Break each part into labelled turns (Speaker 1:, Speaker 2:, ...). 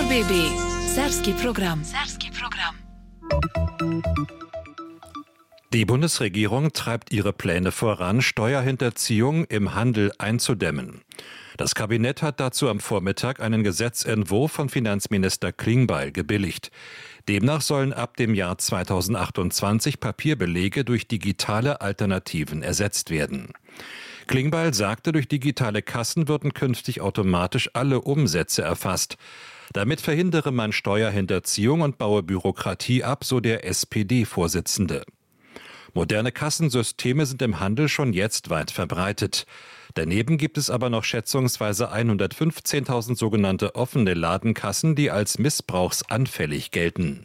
Speaker 1: RBB Serbski program.
Speaker 2: Die Bundesregierung treibt ihre Pläne voran, Steuerhinterziehung im Handel einzudämmen. Das Kabinett hat dazu am Vormittag einen Gesetzentwurf von Finanzminister Klingbeil gebilligt. Demnach sollen ab dem Jahr 2028 Papierbelege durch digitale Alternativen ersetzt werden. Klingbeil sagte, durch digitale Kassen würden künftig automatisch alle Umsätze erfasst. Damit verhindere man Steuerhinterziehung und baue Bürokratie ab, so der SPD-Vorsitzende. Moderne Kassensysteme sind im Handel schon jetzt weit verbreitet. Daneben gibt es aber noch schätzungsweise 115.000 sogenannte offene Ladenkassen, die als missbrauchsanfällig gelten.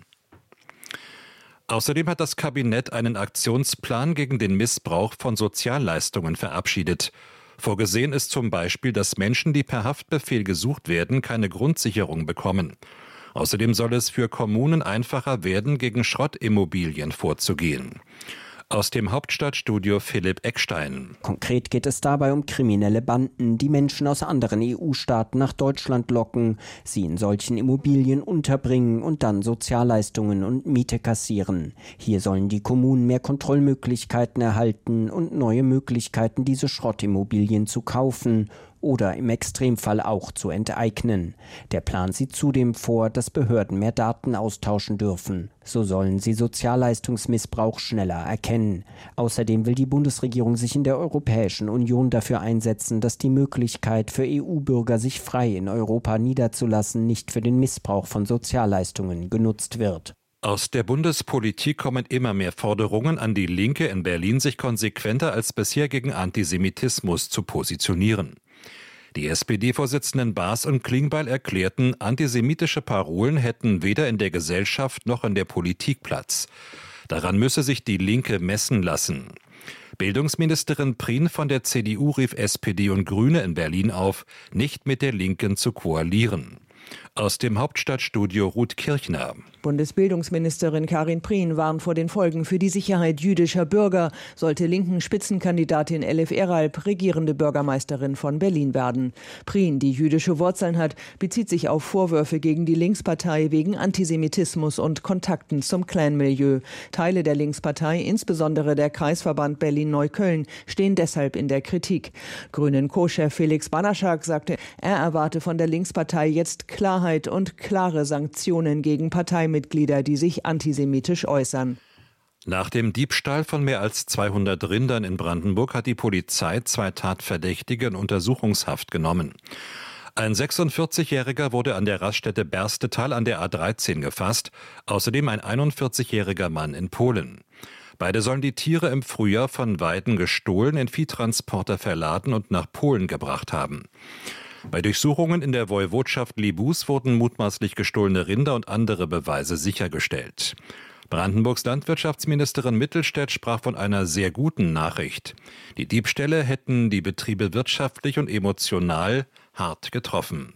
Speaker 2: Außerdem hat das Kabinett einen Aktionsplan gegen den Missbrauch von Sozialleistungen verabschiedet. Vorgesehen ist zum Beispiel, dass Menschen, die per Haftbefehl gesucht werden, keine Grundsicherung bekommen. Außerdem soll es für Kommunen einfacher werden, gegen Schrottimmobilien vorzugehen. Aus dem Hauptstadtstudio Philipp Eckstein.
Speaker 3: Konkret geht es dabei um kriminelle Banden, die Menschen aus anderen EU-Staaten nach Deutschland locken, sie in solchen Immobilien unterbringen und dann Sozialleistungen und Miete kassieren. Hier sollen die Kommunen mehr Kontrollmöglichkeiten erhalten und neue Möglichkeiten, diese Schrottimmobilien zu kaufen oder im Extremfall auch zu enteignen. Der Plan sieht zudem vor, dass Behörden mehr Daten austauschen dürfen. So sollen sie Sozialleistungsmissbrauch schneller erkennen. Außerdem will die Bundesregierung sich in der Europäischen Union dafür einsetzen, dass die Möglichkeit für EU-Bürger, sich frei in Europa niederzulassen, nicht für den Missbrauch von Sozialleistungen genutzt wird.
Speaker 2: Aus der Bundespolitik kommen immer mehr Forderungen an die Linke in Berlin, sich konsequenter als bisher gegen Antisemitismus zu positionieren. Die SPD-Vorsitzenden Baas und Klingbeil erklärten, antisemitische Parolen hätten weder in der Gesellschaft noch in der Politik Platz. Daran müsse sich die Linke messen lassen. Bildungsministerin Prien von der CDU rief SPD und Grüne in Berlin auf, nicht mit der Linken zu koalieren. Aus dem Hauptstadtstudio Ruth Kirchner.
Speaker 4: Bundesbildungsministerin Karin Prien warnt vor den Folgen für die Sicherheit jüdischer Bürger, sollte linken Spitzenkandidatin Elif Eralp regierende Bürgermeisterin von Berlin werden. Prien, die jüdische Wurzeln hat, bezieht sich auf Vorwürfe gegen die Linkspartei wegen Antisemitismus und Kontakten zum Clanmilieu. Teile der Linkspartei, insbesondere der Kreisverband Berlin-Neukölln, stehen deshalb in der Kritik. Grünen Co-Chef Felix Banaschak sagte, er erwarte von der Linkspartei jetzt Klarheit und klare Sanktionen gegen Parteimitglieder, die sich antisemitisch äußern.
Speaker 2: Nach dem Diebstahl von mehr als 200 Rindern in Brandenburg hat die Polizei 2 Tatverdächtige in Untersuchungshaft genommen. Ein 46-Jähriger wurde an der Raststätte Berstetal an der A13 gefasst, außerdem ein 41-jähriger Mann in Polen. Beide sollen die Tiere im Frühjahr von Weiden gestohlen, in Viehtransporter verladen und nach Polen gebracht haben. Bei Durchsuchungen in der Woiwodschaft Libus wurden mutmaßlich gestohlene Rinder und andere Beweise sichergestellt. Brandenburgs Landwirtschaftsministerin Mittelstädt sprach von einer sehr guten Nachricht. Die Diebstähle hätten die Betriebe wirtschaftlich und emotional hart getroffen.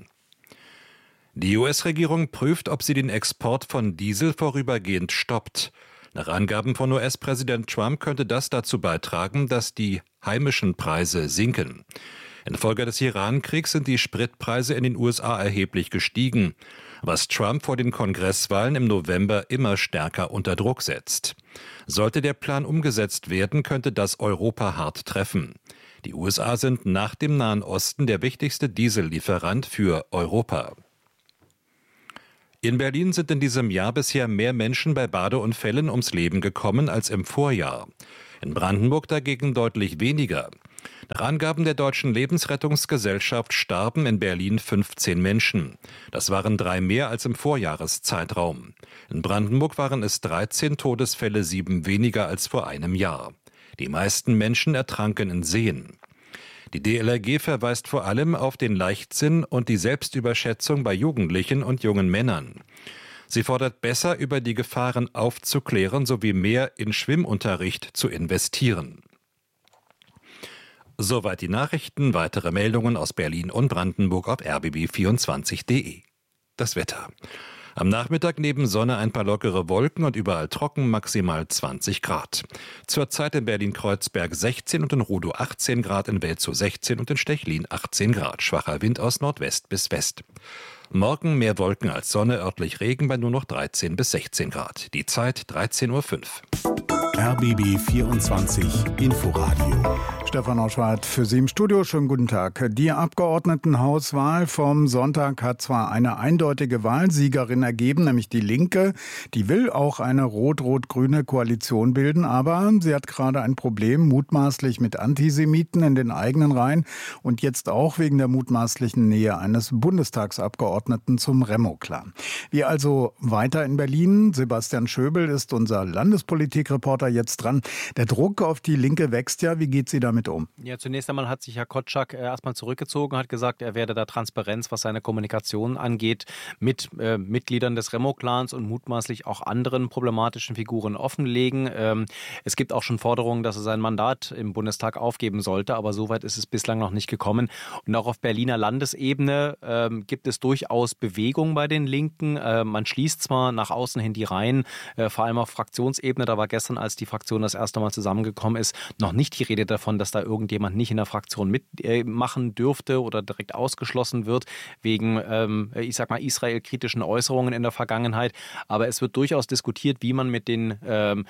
Speaker 2: Die US-Regierung prüft, ob sie den Export von Diesel vorübergehend stoppt. Nach Angaben von US-Präsident Trump könnte das dazu beitragen, dass die heimischen Preise sinken. Infolge des Iran-Kriegs sind die Spritpreise in den USA erheblich gestiegen, was Trump vor den Kongresswahlen im November immer stärker unter Druck setzt. Sollte der Plan umgesetzt werden, könnte das Europa hart treffen. Die USA sind nach dem Nahen Osten der wichtigste Diesellieferant für Europa. In Berlin sind in diesem Jahr bisher mehr Menschen bei Badeunfällen ums Leben gekommen als im Vorjahr. In Brandenburg dagegen deutlich weniger. Nach Angaben der Deutschen Lebensrettungsgesellschaft starben in Berlin 15 Menschen. Das waren 3 mehr als im Vorjahreszeitraum. In Brandenburg waren es 13 Todesfälle, 7 weniger als vor einem Jahr. Die meisten Menschen ertranken in Seen. Die DLRG verweist vor allem auf den Leichtsinn und die Selbstüberschätzung bei Jugendlichen und jungen Männern. Sie fordert besser, über die Gefahren aufzuklären sowie mehr in Schwimmunterricht zu investieren. Soweit die Nachrichten. Weitere Meldungen aus Berlin und Brandenburg auf rbb24.de. Das Wetter. Am Nachmittag neben Sonne ein paar lockere Wolken und überall trocken, maximal 20 Grad. Zurzeit in Berlin-Kreuzberg 16 und in Rudow 18 Grad, in Welzow 16 und in Stechlin 18 Grad. Schwacher Wind aus Nordwest bis West. Morgen mehr Wolken als Sonne, örtlich Regen bei nur noch 13 bis 16 Grad. Die Zeit 13.05 Uhr.
Speaker 5: RBB 24 Inforadio.
Speaker 6: Stefan Oschwart für Sie im Studio. Schönen guten Tag. Die Abgeordnetenhauswahl vom Sonntag hat zwar eine eindeutige Wahlsiegerin ergeben, nämlich die Linke. Die will auch eine rot-rot-grüne Koalition bilden, aber sie hat gerade ein Problem, mutmaßlich mit Antisemiten in den eigenen Reihen und jetzt auch wegen der mutmaßlichen Nähe eines Bundestagsabgeordneten zum Remo-Clan. Wir also weiter in Berlin. Sebastian Schöbel ist unser Landespolitikreporter jetzt dran. Der Druck auf die Linke wächst ja. Wie geht sie damit um?
Speaker 7: Ja, zunächst einmal hat sich Herr Kotschak erstmal zurückgezogen, hat gesagt, er werde da Transparenz, was seine Kommunikation angeht, mit Mitgliedern des Remo-Clans und mutmaßlich auch anderen problematischen Figuren offenlegen. Es gibt auch schon Forderungen, dass er sein Mandat im Bundestag aufgeben sollte, aber soweit ist es bislang noch nicht gekommen. Und auch auf Berliner Landesebene gibt es durchaus Bewegung bei den Linken. Man schließt zwar nach außen hin die Reihen, vor allem auf Fraktionsebene, da war gestern, als die Fraktion das erste Mal zusammengekommen ist, noch nicht die Rede davon, dass da irgendjemand nicht in der Fraktion mitmachen dürfte oder direkt ausgeschlossen wird wegen, israelkritischen Äußerungen in der Vergangenheit. Aber es wird durchaus diskutiert, wie man mit den,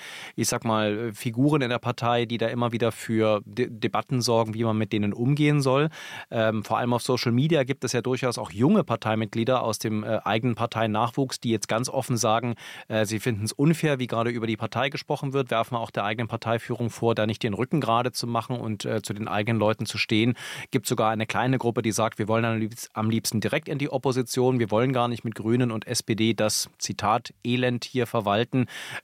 Speaker 7: Figuren in der Partei, die da immer wieder für Debatten sorgen, wie man mit denen umgehen soll. Vor allem auf Social Media gibt es ja durchaus auch junge Parteimitglieder aus dem eigenen Parteinachwuchs, die jetzt ganz offen sagen, sie finden es unfair, wie gerade über die Partei gesprochen wird, werfen auch der eigenen Parteiführung vor, da nicht den Rücken gerade zu machen und zu den eigenen Leuten zu stehen. Gibt sogar eine kleine Gruppe, die sagt, wir wollen am liebsten direkt in die Opposition, wir wollen gar nicht mit Grünen und SPD das, Zitat, Elend hier verwalten.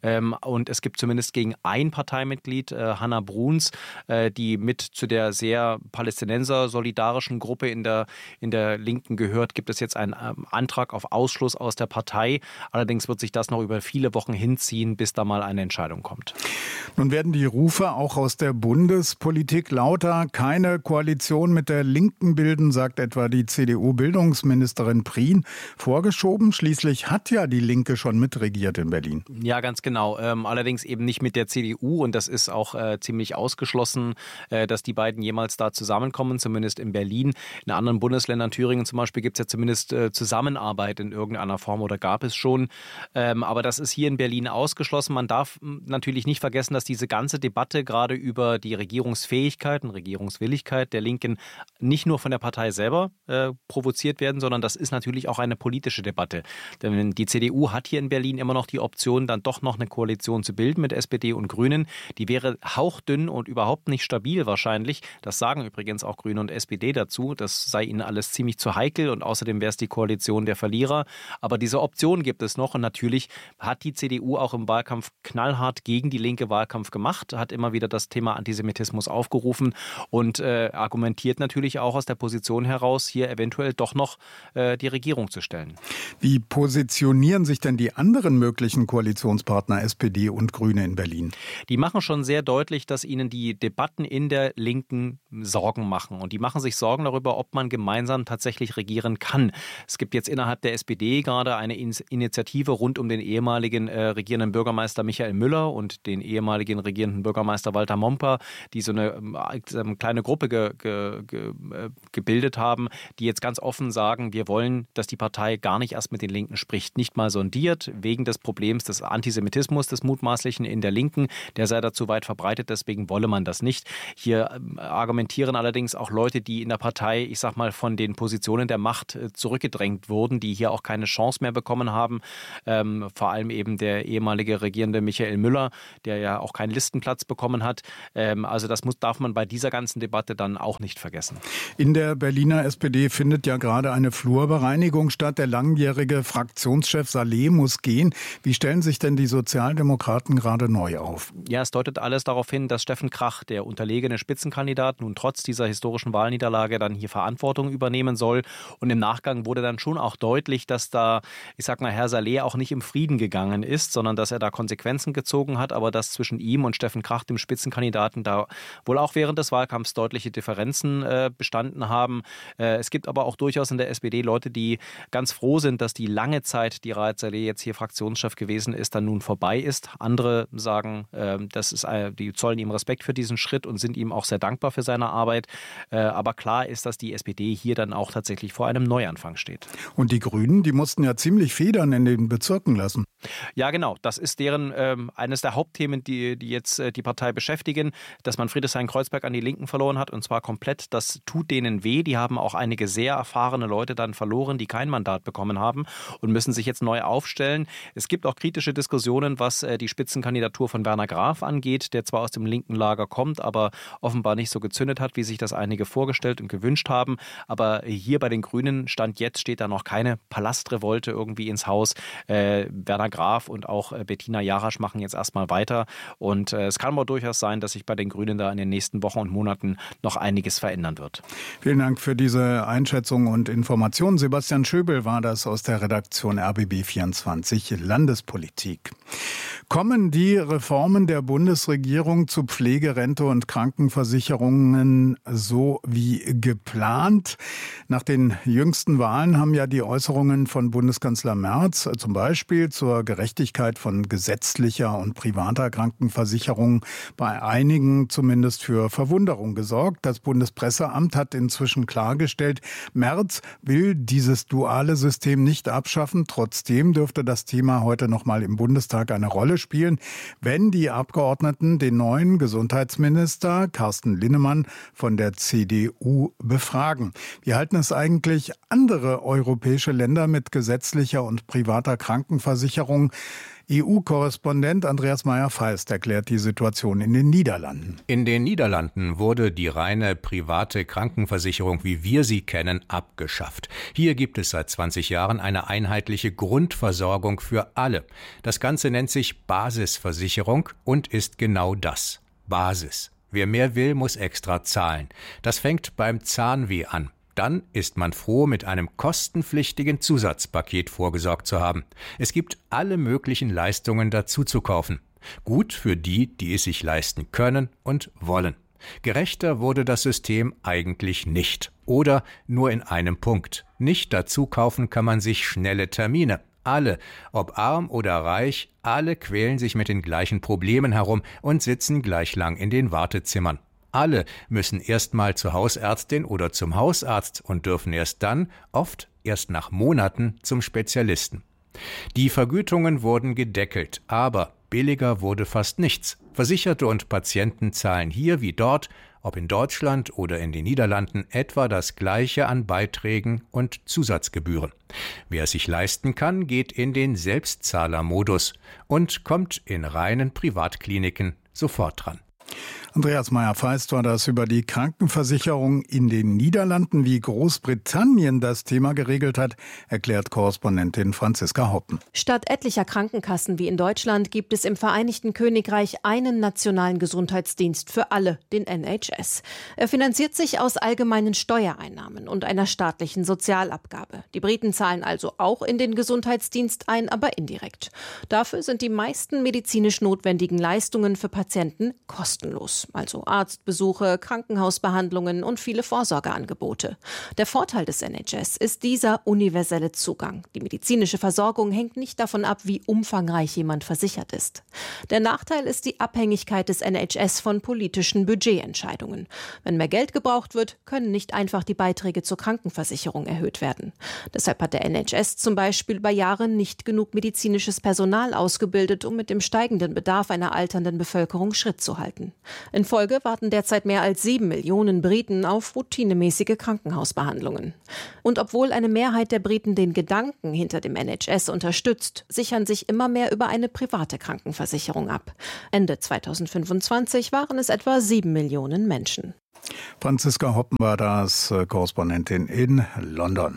Speaker 7: Und es gibt zumindest gegen ein Parteimitglied, Hannah Bruns, die mit zu der sehr palästinenser-solidarischen Gruppe in der Linken gehört, gibt es jetzt einen Antrag auf Ausschluss aus der Partei. Allerdings wird sich das noch über viele Wochen hinziehen, bis da mal eine Entscheidung kommt.
Speaker 6: Nun werden die Rufe auch aus der Bundespolitik lauter. Keine Koalition mit der Linken bilden, sagt etwa die CDU-Bildungsministerin Prien. Vorgeschoben, schließlich hat ja die Linke schon mitregiert in Berlin.
Speaker 7: Ja, ganz genau. Allerdings eben nicht mit der CDU und das ist auch ziemlich ausgeschlossen, dass die beiden jemals da zusammenkommen, zumindest in Berlin. In anderen Bundesländern, Thüringen zum Beispiel, gibt es ja zumindest Zusammenarbeit in irgendeiner Form oder gab es schon. Aber das ist hier in Berlin ausgeschlossen. Man darf natürlich nicht vergessen, dass diese ganze Debatte gerade über die Regierungsfähigkeit und Regierungswilligkeit der Linken nicht nur von der Partei selber provoziert werden, sondern das ist natürlich auch eine politische Debatte. Denn die CDU hat hier in Berlin immer noch die Option, dann doch noch eine Koalition zu bilden mit SPD und Grünen. Die wäre hauchdünn und überhaupt nicht stabil wahrscheinlich. Das sagen übrigens auch Grüne und SPD dazu. Das sei ihnen alles ziemlich zu heikel und außerdem wäre es die Koalition der Verlierer. Aber diese Option gibt es noch und natürlich hat die CDU auch im Wahlkampf knallhart gegen die Linke Wahlkampf gemacht, hat immer wieder das Thema Antisemitismus aufgerufen und argumentiert natürlich auch aus der Position heraus, hier eventuell doch noch die Regierung zu stellen.
Speaker 6: Wie positionieren sich denn die anderen möglichen Koalitionspartner SPD und Grüne in Berlin?
Speaker 7: Die machen schon sehr deutlich, dass ihnen die Debatten in der Linken Sorgen machen. Und die machen sich Sorgen darüber, ob man gemeinsam tatsächlich regieren kann. Es gibt jetzt innerhalb der SPD gerade eine Initiative rund um den ehemaligen regierenden Bürgermeister Michael Müller und den ehemaligen regierenden Bürgermeister Walter Momper, die so eine kleine Gruppe gebildet haben, die jetzt ganz offen sagen, wir wollen, dass die Partei gar nicht erst mit den Linken spricht, nicht mal sondiert, wegen des Problems des Antisemitismus, des Mutmaßlichen in der Linken, der sei dazu weit verbreitet, deswegen wolle man das nicht. Hier argumentieren allerdings auch Leute, die in der Partei, ich sag mal, von den Positionen der Macht zurückgedrängt wurden, die hier auch keine Chance mehr bekommen haben. Vor allem eben der ehemalige regierende Michael Müller, der ja auch keinen Listenplatz bekommen hat. Also das darf man bei dieser ganzen Debatte dann auch nicht vergessen.
Speaker 6: In der Berliner SPD findet ja gerade eine Flurbereinigung statt. Der langjährige Fraktionschef Saleh muss gehen. Wie stellen sich denn die Sozialdemokraten gerade neu auf?
Speaker 7: Ja, es deutet alles darauf hin, dass Steffen Krach, der unterlegene Spitzenkandidat, nun trotz dieser historischen Wahlniederlage dann hier Verantwortung übernehmen soll. Und im Nachgang wurde dann schon auch deutlich, dass da, ich sag mal, Herr Saleh auch nicht im Frieden gegangen ist, sondern dass er da Konsequenzen gezogen hat, aber dass zwischen ihm und Steffen Krach, dem Spitzenkandidaten, da wohl auch während des Wahlkampfs deutliche Differenzen bestanden haben. Es gibt aber auch durchaus in der SPD Leute, die ganz froh sind, dass die lange Zeit, die Raed Saleh jetzt hier Fraktionschef gewesen ist, dann nun vorbei ist. Andere sagen, die zollen ihm Respekt für diesen Schritt und sind ihm auch sehr dankbar für seine Arbeit. Aber klar ist, dass die SPD hier dann auch tatsächlich vor einem Neuanfang steht.
Speaker 6: Und die Grünen, die mussten ja ziemlich Federn in den Bezirken lassen.
Speaker 7: Ja, genau. Das ist deren eines der Hauptthemen, die jetzt die Partei beschäftigen, dass man Friedrichshain-Kreuzberg an die Linken verloren hat, und zwar komplett. Das tut denen weh. Die haben auch einige sehr erfahrene Leute dann verloren, die kein Mandat bekommen haben und müssen sich jetzt neu aufstellen. Es gibt auch kritische Diskussionen, was die Spitzenkandidatur von Werner Graf angeht, der zwar aus dem linken Lager kommt, aber offenbar nicht so gezündet hat, wie sich das einige vorgestellt und gewünscht haben. Aber hier bei den Grünen steht da noch keine Palastrevolte irgendwie ins Haus. Werner Graf und auch Bettina Jarasch machen jetzt erstmal weiter. Und es kann aber durchaus sein, dass sich bei den Grünen da in den nächsten Wochen und Monaten noch einiges verändern wird.
Speaker 6: Vielen Dank für diese Einschätzung und Informationen. Sebastian Schöbel war das aus der Redaktion RBB24 Landespolitik. Kommen die Reformen der Bundesregierung zu Pflegerente und Krankenversicherungen so wie geplant? Nach den jüngsten Wahlen haben ja die Äußerungen von Bundeskanzler Merz zum Beispiel zur Gerechtigkeit von gesetzlicher und privater Krankenversicherung bei einigen zumindest für Verwunderung gesorgt. Das Bundespresseamt hat inzwischen klargestellt, Merz will dieses duale System nicht abschaffen. Trotzdem dürfte das Thema heute noch mal im Bundestag eine Rolle spielen, wenn die Abgeordneten den neuen Gesundheitsminister Carsten Linnemann von der CDU befragen. Wie halten es eigentlich andere europäische Länder mit gesetzlicher und privater Krankenversicherung? EU-Korrespondent Andreas Meyer-Feist erklärt die Situation in den Niederlanden.
Speaker 8: In den Niederlanden wurde die reine private Krankenversicherung, wie wir sie kennen, abgeschafft. Hier gibt es seit 20 Jahren eine einheitliche Grundversorgung für alle. Das Ganze nennt sich Basisversicherung und ist genau das: Basis. Wer mehr will, muss extra zahlen. Das fängt beim Zahnweh an. Dann ist man froh, mit einem kostenpflichtigen Zusatzpaket vorgesorgt zu haben. Es gibt alle möglichen Leistungen dazu zu kaufen. Gut für die, die es sich leisten können und wollen. Gerechter wurde das System eigentlich nicht. Oder nur in einem Punkt. Nicht dazu kaufen kann man sich schnelle Termine. Alle, ob arm oder reich, alle quälen sich mit den gleichen Problemen herum und sitzen gleich lang in den Wartezimmern. Alle müssen erst mal zur Hausärztin oder zum Hausarzt und dürfen erst dann, oft erst nach Monaten, zum Spezialisten. Die Vergütungen wurden gedeckelt, aber billiger wurde fast nichts. Versicherte und Patienten zahlen hier wie dort, ob in Deutschland oder in den Niederlanden, etwa das Gleiche an Beiträgen und Zusatzgebühren. Wer es sich leisten kann, geht in den Selbstzahlermodus und kommt in reinen Privatkliniken sofort dran.
Speaker 6: Andreas Meyer-Feist war das über die Krankenversicherung in den Niederlanden. Wie Großbritannien das Thema geregelt hat, erklärt Korrespondentin Franziska Hoppen.
Speaker 9: Statt etlicher Krankenkassen wie in Deutschland gibt es im Vereinigten Königreich einen nationalen Gesundheitsdienst für alle, den NHS. Er finanziert sich aus allgemeinen Steuereinnahmen und einer staatlichen Sozialabgabe. Die Briten zahlen also auch in den Gesundheitsdienst ein, aber indirekt. Dafür sind die meisten medizinisch notwendigen Leistungen für Patienten kostenlos. Also Arztbesuche, Krankenhausbehandlungen und viele Vorsorgeangebote. Der Vorteil des NHS ist dieser universelle Zugang. Die medizinische Versorgung hängt nicht davon ab, wie umfangreich jemand versichert ist. Der Nachteil ist die Abhängigkeit des NHS von politischen Budgetentscheidungen. Wenn mehr Geld gebraucht wird, können nicht einfach die Beiträge zur Krankenversicherung erhöht werden. Deshalb hat der NHS zum Beispiel über Jahre nicht genug medizinisches Personal ausgebildet, um mit dem steigenden Bedarf einer alternden Bevölkerung Schritt zu halten. In Folge warten derzeit mehr als 7 Millionen Briten auf routinemäßige Krankenhausbehandlungen. Und obwohl eine Mehrheit der Briten den Gedanken hinter dem NHS unterstützt, sichern sich immer mehr über eine private Krankenversicherung ab. Ende 2025 waren es etwa 7 Millionen Menschen.
Speaker 6: Franziska Hoppen war das, Korrespondentin in London.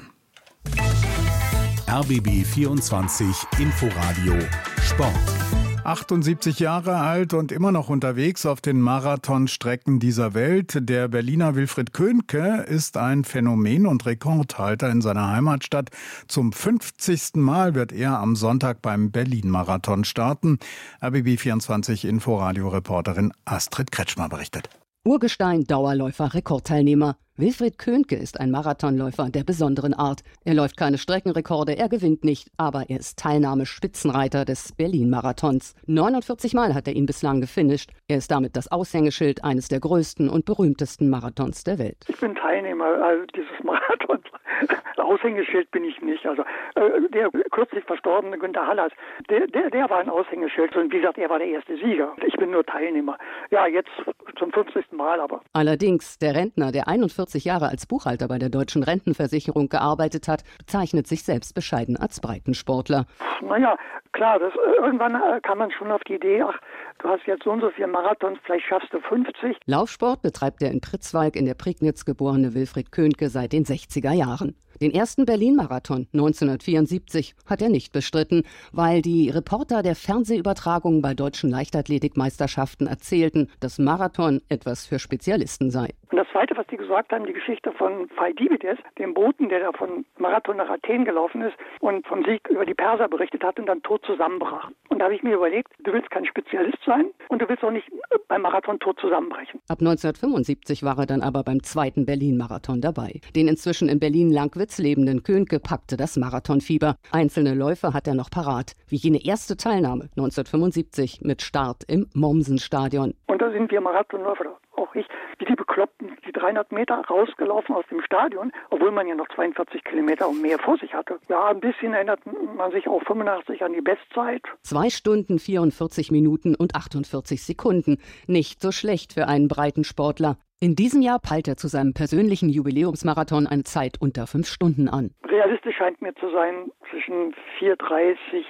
Speaker 5: RBB 24 Inforadio Sport.
Speaker 6: 78 Jahre alt und immer noch unterwegs auf den Marathonstrecken dieser Welt. Der Berliner Wilfried Köhnke ist ein Phänomen und Rekordhalter in seiner Heimatstadt. Zum 50. Mal wird er am Sonntag beim Berlin-Marathon starten. RBB 24 Inforadio-Reporterin Astrid Kretschmer berichtet.
Speaker 10: Urgestein, Dauerläufer, Rekordteilnehmer. Wilfried Köhnke ist ein Marathonläufer der besonderen Art. Er läuft keine Streckenrekorde, er gewinnt nicht, aber er ist Teilnahmespitzenreiter des Berlin-Marathons. 49 Mal hat er ihn bislang gefinisht. Er ist damit das Aushängeschild eines der größten und berühmtesten Marathons der Welt.
Speaker 11: Ich bin Teilnehmer dieses Marathons. Aushängeschild bin ich nicht. Also der kürzlich verstorbene Günter Hallers, der war ein Aushängeschild. Und wie gesagt, er war der erste Sieger. Ich bin nur Teilnehmer. Ja, jetzt zum 50. Mal aber.
Speaker 10: Allerdings, der Rentner, der 41 Jahre als Buchhalter bei der Deutschen Rentenversicherung gearbeitet hat, bezeichnet sich selbst bescheiden als Breitensportler.
Speaker 11: Naja, klar, irgendwann kam man schon auf die Idee, ach, du hast jetzt so und so viele Marathons, vielleicht schaffst du 50.
Speaker 10: Laufsport betreibt der in Pritzwalk in der Prignitz geborene Wilfried Köhnke seit den 60er Jahren. Den ersten Berlin-Marathon 1974 hat er nicht bestritten, weil die Reporter der Fernsehübertragung bei deutschen Leichtathletikmeisterschaften erzählten, dass Marathon etwas für Spezialisten sei.
Speaker 11: Und das Zweite, was die gesagt haben, die Geschichte von Pheidippides, dem Boten, der da von Marathon nach Athen gelaufen ist und vom Sieg über die Perser berichtet hat und dann tot zusammenbrach. Und da habe ich mir überlegt, du willst kein Spezialist sein und du willst auch nicht beim Marathon tot zusammenbrechen.
Speaker 10: Ab 1975 war er dann aber beim zweiten Berlin-Marathon dabei. Den inzwischen in Berlin-Langwitz lebenden Köhnke packte das Marathonfieber. Einzelne Läufe hat er noch parat, wie jene erste Teilnahme 1975 mit Start im Mommsen-Stadion.
Speaker 11: Und da sind wir Marathonläufer, auch ich, wie die Bekloppten, die 300 Meter rausgelaufen aus dem Stadion, obwohl man ja noch 42 Kilometer und mehr vor sich hatte. Ja, ein bisschen erinnert man sich auch 85 an die Bestzeit.
Speaker 10: 2 Stunden, 44 Minuten und 48 Sekunden. Nicht so schlecht für einen Breitensportler. In diesem Jahr peilt er zu seinem persönlichen Jubiläumsmarathon eine Zeit unter 5 Stunden an.
Speaker 11: Realistisch scheint mir zu sein zwischen 4,30,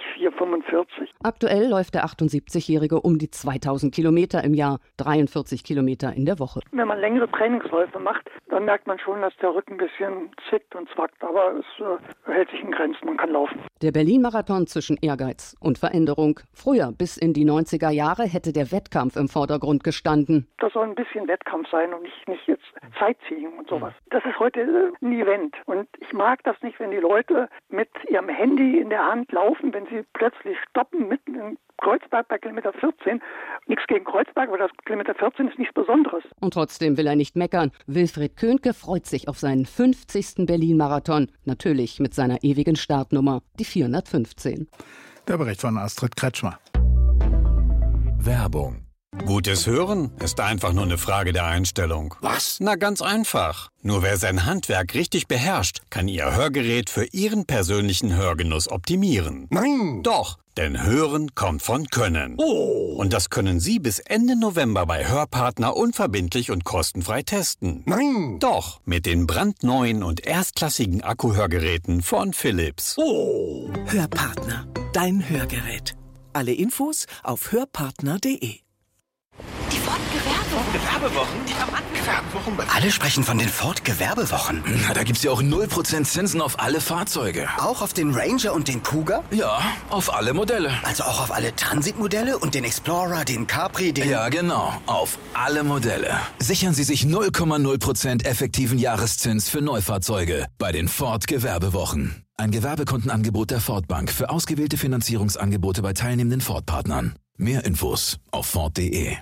Speaker 11: 4,45.
Speaker 10: Aktuell läuft der 78-Jährige um die 2000 Kilometer im Jahr, 43 Kilometer in der Woche.
Speaker 11: Wenn man längere Trainingsläufe macht, dann merkt man schon, dass der Rücken ein bisschen zwickt und zwackt. Aber es hält sich in Grenzen, man kann laufen.
Speaker 10: Der Berlin-Marathon zwischen Ehrgeiz und Veränderung. Früher, bis in die 90er Jahre, hätte der Wettkampf im Vordergrund gestanden.
Speaker 11: Das soll ein bisschen Wettkampf sein und nicht jetzt Sightseeing und sowas. Das ist heute ein Event. Und ich mag das nicht, wenn die Leute mit ihrem Handy in der Hand laufen, wenn sie plötzlich stoppen mitten in Kreuzberg bei Kilometer 14. Nichts gegen Kreuzberg, aber das Kilometer 14 ist nichts Besonderes.
Speaker 10: Und trotzdem will er nicht meckern. Wilfried Köhnke freut sich auf seinen 50. Berlin-Marathon. Natürlich mit seiner ewigen Startnummer, die 415.
Speaker 6: Der Bericht von Astrid Kretschmer.
Speaker 5: Werbung.
Speaker 12: Gutes Hören ist einfach nur eine Frage der Einstellung.
Speaker 5: Was?
Speaker 12: Na, ganz einfach. Nur wer sein Handwerk richtig beherrscht, kann Ihr Hörgerät für Ihren persönlichen Hörgenuss optimieren.
Speaker 5: Nein!
Speaker 12: Doch, denn Hören kommt von Können.
Speaker 5: Oh!
Speaker 12: Und das können Sie bis Ende November bei Hörpartner unverbindlich und kostenfrei testen.
Speaker 5: Nein!
Speaker 12: Doch, mit den brandneuen und erstklassigen Akkuhörgeräten von Philips.
Speaker 5: Oh!
Speaker 13: Hörpartner, dein Hörgerät. Alle Infos auf hörpartner.de.
Speaker 1: Die Ford-Gewerbewochen, die haben angefangen.
Speaker 14: Alle sprechen von den Ford-Gewerbewochen.
Speaker 15: Na, da gibt's ja auch 0% Zinsen auf alle Fahrzeuge.
Speaker 14: Auch auf den Ranger und den Kuga?
Speaker 15: Ja, auf alle Modelle.
Speaker 14: Also auch auf alle Transit-Modelle und den Explorer, den Capri, den...
Speaker 15: Ja, genau, auf alle Modelle. Sichern Sie sich 0,0% effektiven Jahreszins für Neufahrzeuge bei den Ford-Gewerbewochen. Ein Gewerbekundenangebot der Ford Bank für ausgewählte Finanzierungsangebote bei teilnehmenden Ford-Partnern. Mehr Infos auf Ford.de.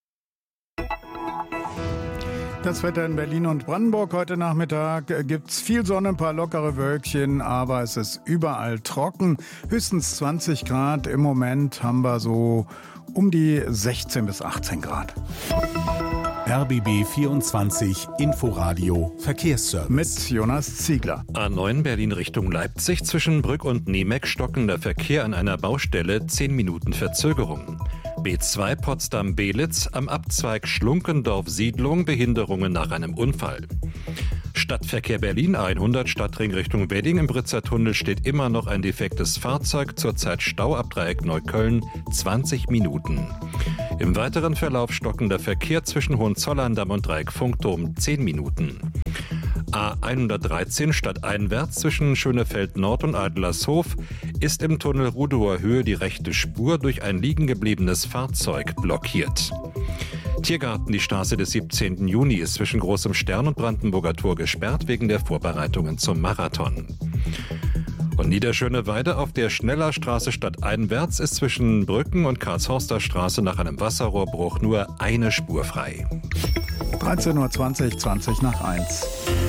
Speaker 6: Das Wetter in Berlin und Brandenburg heute Nachmittag gibt's viel Sonne, ein paar lockere Wölkchen, aber es ist überall trocken. Höchstens 20 Grad. Im Moment haben wir so um die 16 bis 18 Grad.
Speaker 5: RBB 24 Inforadio Verkehrsservice.
Speaker 6: Mit Jonas Ziegler.
Speaker 2: A9 Berlin Richtung Leipzig zwischen Brück und Niemeck stockender Verkehr an einer Baustelle, 10 Minuten Verzögerung. B2 Potsdam-Belitz am Abzweig Schlunkendorf-Siedlung, Behinderungen nach einem Unfall. Stadtverkehr Berlin 100 Stadtring Richtung Wedding. Im Britzer Tunnel steht immer noch ein defektes Fahrzeug, zurzeit Stau ab Dreieck Neukölln, 20 Minuten. Im weiteren Verlauf stockender Verkehr zwischen Hohenzollern-Damm und Dreieck Funkturm, 10 Minuten. A113 stadteinwärts zwischen Schönefeld Nord und Adlershof ist im Tunnel Rudower Höhe die rechte Spur durch ein liegengebliebenes Fahrzeug blockiert. Tiergarten, die Straße des 17. Juni ist zwischen Großem Stern und Brandenburger Tor gesperrt wegen der Vorbereitungen zum Marathon. Und Niederschöneweide auf der Schnellerstraße stadteinwärts ist zwischen Brücken und Karlshorster Straße nach einem Wasserrohrbruch nur eine Spur frei.
Speaker 6: 13.20 Uhr, 20 nach 1.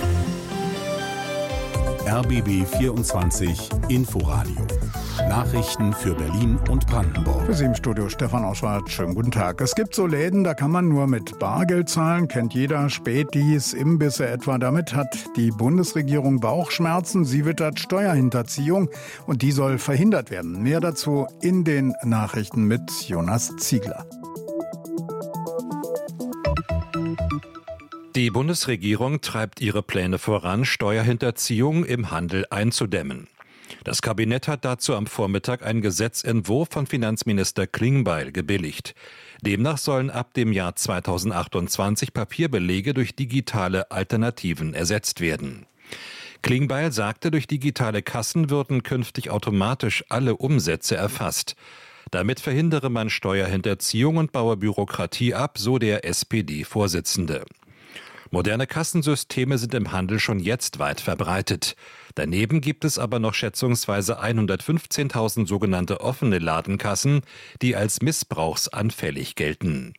Speaker 5: RBB 24 Inforadio. Nachrichten für Berlin und Brandenburg.
Speaker 6: Für Sie im Studio Stefan Oschwart. Schönen guten Tag. Es gibt so Läden, da kann man nur mit Bargeld zahlen. Kennt jeder. Spätis, Imbisse etwa. Damit hat die Bundesregierung Bauchschmerzen. Sie wittert Steuerhinterziehung und die soll verhindert werden. Mehr dazu in den Nachrichten mit Jonas Ziegler.
Speaker 2: Die Bundesregierung treibt ihre Pläne voran, Steuerhinterziehung im Handel einzudämmen. Das Kabinett hat dazu am Vormittag einen Gesetzentwurf von Finanzminister Klingbeil gebilligt. Demnach sollen ab dem Jahr 2028 Papierbelege durch digitale Alternativen ersetzt werden. Klingbeil sagte, durch digitale Kassen würden künftig automatisch alle Umsätze erfasst. Damit verhindere man Steuerhinterziehung und baue Bürokratie ab, so der SPD-Vorsitzende. Moderne Kassensysteme sind im Handel schon jetzt weit verbreitet. Daneben gibt es aber noch schätzungsweise 115.000 sogenannte offene Ladenkassen, die als missbrauchsanfällig gelten.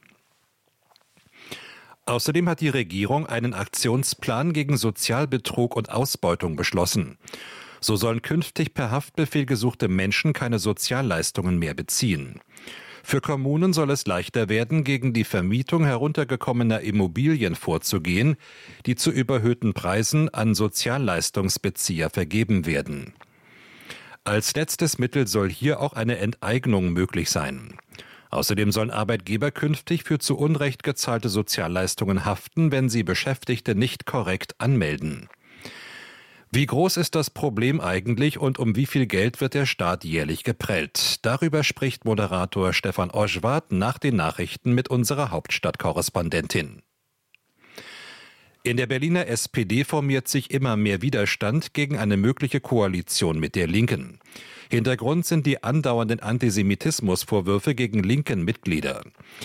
Speaker 2: Außerdem hat die Regierung einen Aktionsplan gegen Sozialbetrug und Ausbeutung beschlossen. So sollen künftig per Haftbefehl gesuchte Menschen keine Sozialleistungen mehr beziehen. Für Kommunen soll es leichter werden, gegen die Vermietung heruntergekommener Immobilien vorzugehen, die zu überhöhten Preisen an Sozialleistungsbezieher vergeben werden. Als letztes Mittel soll hier auch eine Enteignung möglich sein. Außerdem sollen Arbeitgeber künftig für zu Unrecht gezahlte Sozialleistungen haften, wenn sie Beschäftigte nicht korrekt anmelden. Wie groß ist das Problem eigentlich und um wie viel Geld wird der Staat jährlich geprellt? Darüber spricht Moderator Stefan Oschwart nach den Nachrichten mit unserer Hauptstadtkorrespondentin. In der Berliner SPD formiert sich immer mehr Widerstand gegen eine mögliche Koalition mit der Linken. Hintergrund sind die andauernden Antisemitismusvorwürfe gegen linken Mitglieder.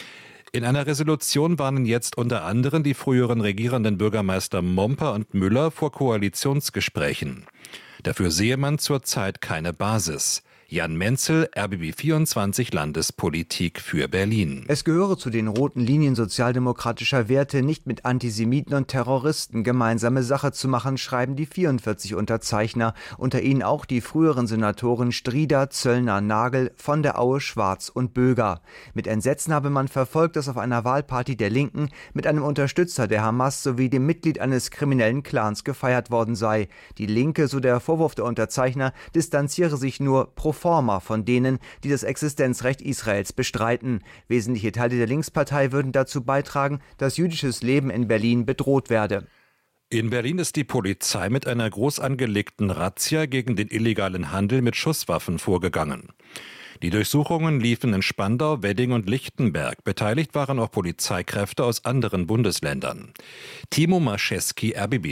Speaker 2: In einer Resolution warnen jetzt unter anderem die früheren regierenden Bürgermeister Momper und Müller vor Koalitionsgesprächen. Dafür sehe man zurzeit keine Basis. Jan Menzel, RBB 24 Landespolitik für Berlin.
Speaker 16: Es gehöre zu den roten Linien sozialdemokratischer Werte, nicht mit Antisemiten und Terroristen gemeinsame Sache zu machen, schreiben die 44 Unterzeichner, unter ihnen auch die früheren Senatoren Strieder, Zöllner, Nagel, von der Aue, Schwarz und Böger. Mit Entsetzen habe man verfolgt, dass auf einer Wahlparty der Linken mit einem Unterstützer der Hamas sowie dem Mitglied eines kriminellen Clans gefeiert worden sei. Die Linke, so der Vorwurf der Unterzeichner, distanziere sich nur pro forma von denen, die das Existenzrecht Israels bestreiten. Wesentliche Teile der Linkspartei würden dazu beitragen, dass jüdisches Leben in Berlin bedroht werde.
Speaker 2: In Berlin ist die Polizei mit einer groß angelegten Razzia gegen den illegalen Handel mit Schusswaffen vorgegangen. Die Durchsuchungen liefen in Spandau, Wedding und Lichtenberg. Beteiligt waren auch Polizeikräfte aus anderen Bundesländern. Timo Mascheski, RBB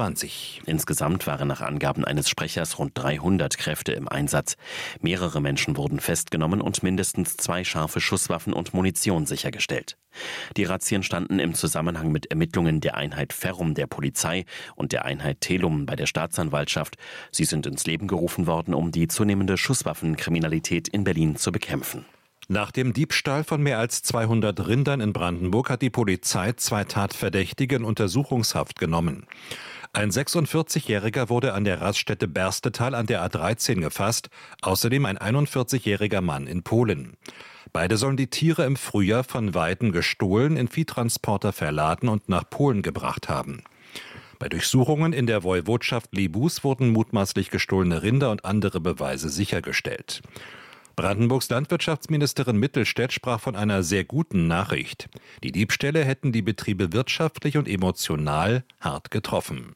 Speaker 2: 24.
Speaker 17: Insgesamt waren nach Angaben eines Sprechers rund 300 Kräfte im Einsatz. Mehrere Menschen wurden festgenommen und mindestens 2 scharfe Schusswaffen und Munition sichergestellt. Die Razzien standen im Zusammenhang mit Ermittlungen der Einheit Ferrum der Polizei und der Einheit Telum bei der Staatsanwaltschaft. Sie sind ins Leben gerufen worden, um die zunehmende Schusswaffenkriminalität in Berlin zu bekämpfen.
Speaker 2: Nach dem Diebstahl von mehr als 200 Rindern in Brandenburg hat die Polizei 2 Tatverdächtige in Untersuchungshaft genommen. Ein 46-Jähriger wurde an der Raststätte Berstetal an der A13 gefasst, außerdem ein 41-jähriger Mann in Polen. Beide sollen die Tiere im Frühjahr von Weiden gestohlen, in Viehtransporter verladen und nach Polen gebracht haben. Bei Durchsuchungen in der Woiwodschaft Libus wurden mutmaßlich gestohlene Rinder und andere Beweise sichergestellt. Brandenburgs Landwirtschaftsministerin Mittelstädt sprach von einer sehr guten Nachricht. Die Diebstähle hätten die Betriebe wirtschaftlich und emotional hart getroffen.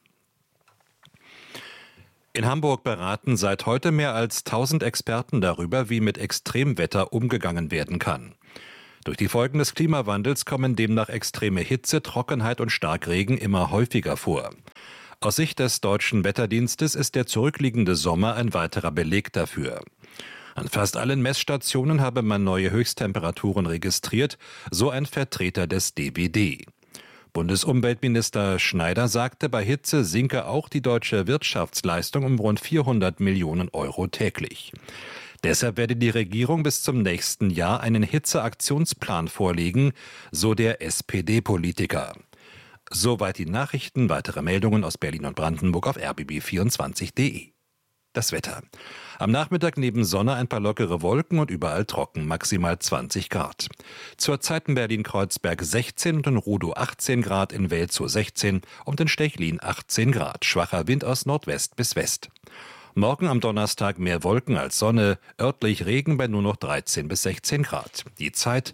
Speaker 2: In Hamburg beraten seit heute mehr als 1000 Experten darüber, wie mit Extremwetter umgegangen werden kann. Durch die Folgen des Klimawandels kommen demnach extreme Hitze, Trockenheit und Starkregen immer häufiger vor. Aus Sicht des Deutschen Wetterdienstes ist der zurückliegende Sommer ein weiterer Beleg dafür. An fast allen Messstationen habe man neue Höchsttemperaturen registriert, so ein Vertreter des DWD. Bundesumweltminister Schneider sagte, bei Hitze sinke auch die deutsche Wirtschaftsleistung um rund 400 Millionen Euro täglich. Deshalb werde die Regierung bis zum nächsten Jahr einen Hitzeaktionsplan vorlegen, so der SPD-Politiker. Soweit die Nachrichten. Weitere Meldungen aus Berlin und Brandenburg auf rbb24.de. Das Wetter. Am Nachmittag neben Sonne ein paar lockere Wolken und überall trocken, maximal 20 Grad. Zurzeit in Berlin-Kreuzberg 16 und in Rudow 18 Grad, in Welzow 16 und in Stechlin 18 Grad. Schwacher Wind aus Nordwest bis West. Morgen am Donnerstag mehr Wolken als Sonne, örtlich Regen bei nur noch 13 bis 16 Grad. Die Zeit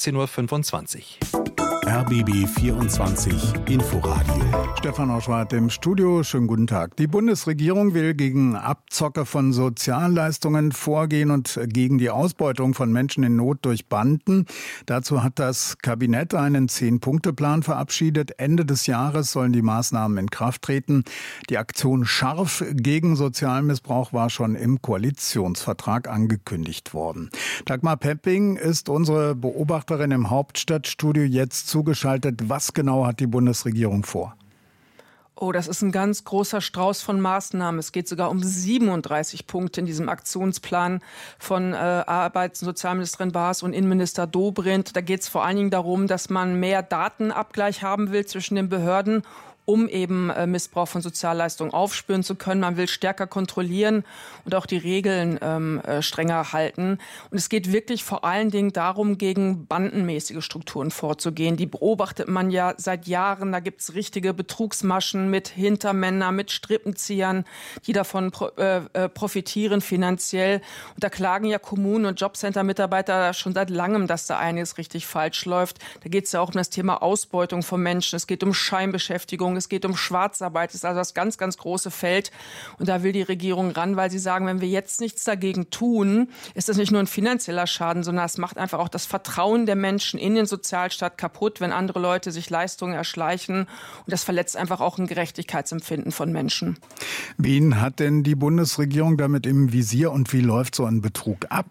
Speaker 2: 13.25 Uhr.
Speaker 5: RBB 24 Inforadio.
Speaker 6: Stefan Oschwart im Studio. Schönen guten Tag. Die Bundesregierung will gegen Abzocke von Sozialleistungen vorgehen und gegen die Ausbeutung von Menschen in Not durch Banden. Dazu hat das Kabinett einen 10-Punkte-Plan verabschiedet. Ende des Jahres sollen die Maßnahmen in Kraft treten. Die Aktion Scharf gegen Sozialmissbrauch war schon im Koalitionsvertrag angekündigt worden. Dagmar Pepping ist unsere Beobachterin im Hauptstadtstudio jetzt zugeschaltet. Was genau hat die Bundesregierung vor?
Speaker 18: Oh, das ist ein ganz großer Strauß von Maßnahmen. Es geht sogar um 37 Punkte in diesem Aktionsplan von Arbeits- und Sozialministerin Baas und Innenminister Dobrindt. Da geht es vor allen Dingen darum, dass man mehr Datenabgleich haben will zwischen den Behörden, um eben Missbrauch von Sozialleistungen aufspüren zu können. Man will stärker kontrollieren und auch die Regeln strenger halten. Und es geht wirklich vor allen Dingen darum, gegen bandenmäßige Strukturen vorzugehen. Die beobachtet man ja seit Jahren. Da gibt es richtige Betrugsmaschen mit Hintermännern, mit Strippenziehern, die davon profitieren finanziell. Und da klagen ja Kommunen und Jobcenter-Mitarbeiter schon seit langem, dass da einiges richtig falsch läuft. Da geht es ja auch um das Thema Ausbeutung von Menschen. Es geht um Scheinbeschäftigung. Es geht um Schwarzarbeit, das ist also das ganz, ganz große Feld. Und da will die Regierung ran, weil sie sagen, wenn wir jetzt nichts dagegen tun, ist das nicht nur ein finanzieller Schaden, sondern es macht einfach auch das Vertrauen der Menschen in den Sozialstaat kaputt, wenn andere Leute sich Leistungen erschleichen. Und das verletzt einfach auch ein Gerechtigkeitsempfinden von Menschen.
Speaker 6: Wen hat denn die Bundesregierung damit im Visier und wie läuft so ein Betrug ab?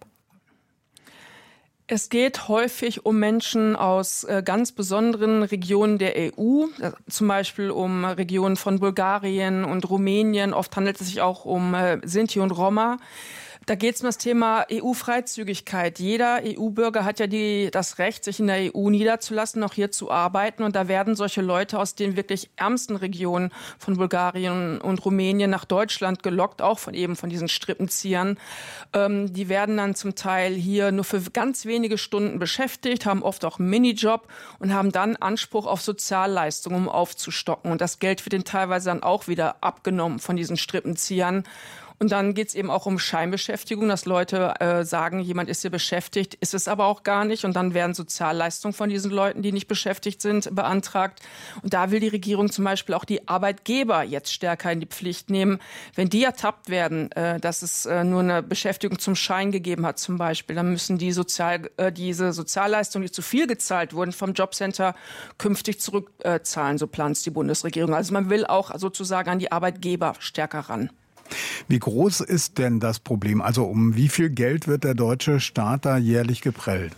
Speaker 18: Es geht häufig um Menschen aus ganz besonderen Regionen der EU, zum Beispiel um Regionen von Bulgarien und Rumänien. Oft handelt es sich auch um Sinti und Roma. Da geht es um das Thema EU-Freizügigkeit. Jeder EU-Bürger hat ja das Recht, sich in der EU niederzulassen, auch hier zu arbeiten. Und da werden solche Leute aus den wirklich ärmsten Regionen von Bulgarien und Rumänien nach Deutschland gelockt, auch von diesen Strippenziehern. Die werden dann zum Teil hier nur für ganz wenige Stunden beschäftigt, haben oft auch einen Minijob und haben dann Anspruch auf Sozialleistungen, um aufzustocken. Und das Geld wird denen teilweise dann auch wieder abgenommen von diesen Strippenziehern. Und dann geht es eben auch um Scheinbeschäftigung, dass Leute sagen, jemand ist hier beschäftigt, ist es aber auch gar nicht. Und dann werden Sozialleistungen von diesen Leuten, die nicht beschäftigt sind, beantragt. Und da will die Regierung zum Beispiel auch die Arbeitgeber jetzt stärker in die Pflicht nehmen. Wenn die ertappt werden, dass es nur eine Beschäftigung zum Schein gegeben hat zum Beispiel, dann müssen diese Sozialleistungen, die zu viel gezahlt wurden vom Jobcenter, künftig zurückzahlen, so plant es die Bundesregierung. Also man will auch sozusagen an die Arbeitgeber stärker ran.
Speaker 6: Wie groß ist denn das Problem? Also um wie viel Geld wird der deutsche Staat da jährlich geprellt?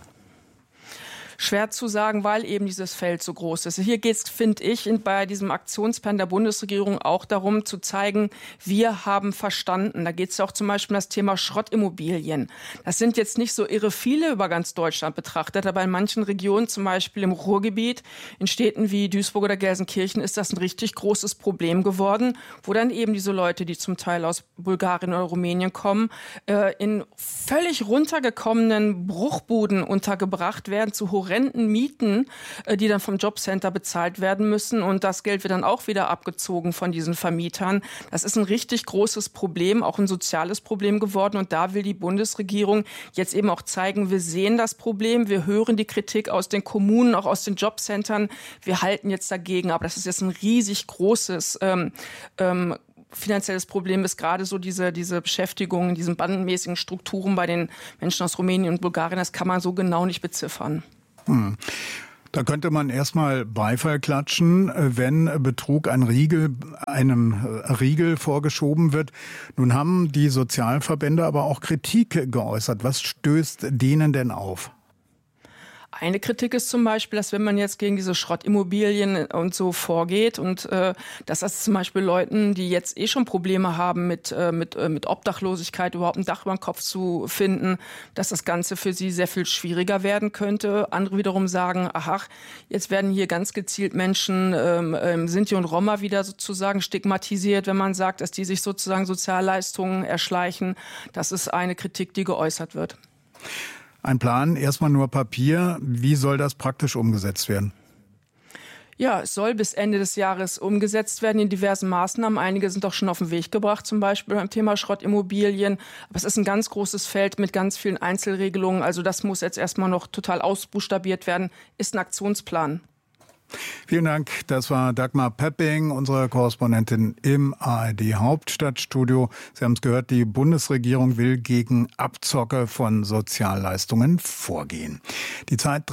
Speaker 18: Schwer zu sagen, weil eben dieses Feld so groß ist. Hier geht es, finde ich, bei diesem Aktionsplan der Bundesregierung auch darum zu zeigen, wir haben verstanden. Da geht es auch zum Beispiel um das Thema Schrottimmobilien. Das sind jetzt nicht so irre viele über ganz Deutschland betrachtet, aber in manchen Regionen, zum Beispiel im Ruhrgebiet, in Städten wie Duisburg oder Gelsenkirchen, ist das ein richtig großes Problem geworden, wo dann eben diese Leute, die zum Teil aus Bulgarien oder Rumänien kommen, in völlig runtergekommenen Bruchbuden untergebracht werden, zu horrenden Mieten, die dann vom Jobcenter bezahlt werden müssen. Und das Geld wird dann auch wieder abgezogen von diesen Vermietern. Das ist ein richtig großes Problem, auch ein soziales Problem geworden. Und da will die Bundesregierung jetzt eben auch zeigen, wir sehen das Problem, wir hören die Kritik aus den Kommunen, auch aus den Jobcentern. Wir halten jetzt dagegen. Aber das ist jetzt ein riesig großes finanzielles Problem ist gerade so diese Beschäftigung in diesen bandenmäßigen Strukturen bei den Menschen aus Rumänien und Bulgarien. Das kann man so genau nicht beziffern.
Speaker 6: Da könnte man erstmal Beifall klatschen, wenn Betrug einem Riegel vorgeschoben wird. Nun haben die Sozialverbände aber auch Kritik geäußert. Was stößt denen denn auf?
Speaker 18: Eine Kritik ist zum Beispiel, dass wenn man jetzt gegen diese Schrottimmobilien und so vorgeht und dass das zum Beispiel Leuten, die jetzt schon Probleme haben mit Obdachlosigkeit, überhaupt ein Dach über den Kopf zu finden, dass das Ganze für sie sehr viel schwieriger werden könnte. Andere wiederum sagen, aha, jetzt werden hier ganz gezielt Menschen, Sinti und Roma wieder sozusagen stigmatisiert, wenn man sagt, dass die sich sozusagen Sozialleistungen erschleichen. Das ist eine Kritik, die geäußert wird.
Speaker 6: Ein Plan, erstmal nur Papier. Wie soll das praktisch umgesetzt werden?
Speaker 18: Ja, es soll bis Ende des Jahres umgesetzt werden in diversen Maßnahmen. Einige sind auch schon auf den Weg gebracht, zum Beispiel beim Thema Schrottimmobilien. Aber es ist ein ganz großes Feld mit ganz vielen Einzelregelungen. Also das muss jetzt erstmal noch total ausbuchstabiert werden. Ist ein Aktionsplan.
Speaker 6: Vielen Dank. Das war Dagmar Pepping, unsere Korrespondentin im ARD-Hauptstadtstudio. Sie haben es gehört, die Bundesregierung will gegen Abzocke von Sozialleistungen vorgehen. Die Zeit